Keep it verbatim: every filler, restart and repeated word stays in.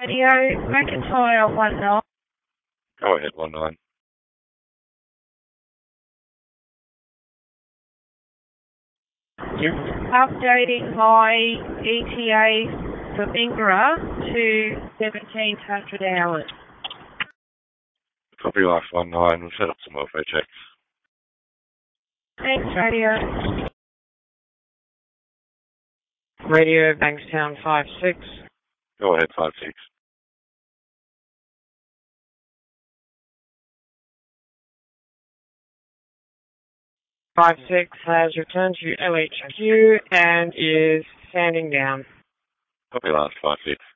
Radio, McIntyre one nine. Go ahead, one nine. Just updating my E T A for Mingara to seventeen hundred hours. Copy life one nine. We'll set up some welfare checks. Thanks, Radio. Radio, Bankstown five six. Go ahead, five six. five six has returned to L H Q and is standing down. Copy last, five six.